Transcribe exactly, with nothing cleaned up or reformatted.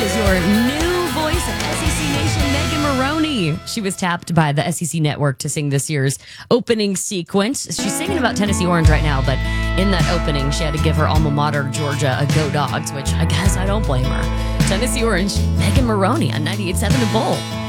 is your new voice of S E C Nation, Megan Maroney. She was tapped by the S E C Network to sing this year's opening sequence. She's singing about Tennessee Orange right now, but in that opening, she had to give her alma mater, Georgia, a go Dogs, which I guess I don't blame her. Tennessee Orange, Megan Maroney on ninety-eight point seven The Bull.